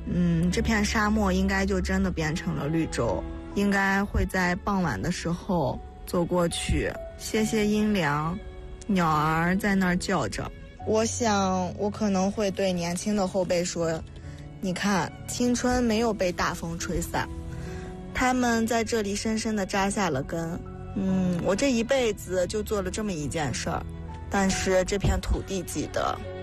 这片沙漠应该就真的变成了绿洲，应该会在傍晚的时候走过去，歇歇阴凉，鸟儿在那儿叫着。我想我可能会对年轻的后辈说，你看，青春没有被大风吹散，他们在这里深深地扎下了根。我这一辈子就做了这么一件事儿，但是这片土地记得。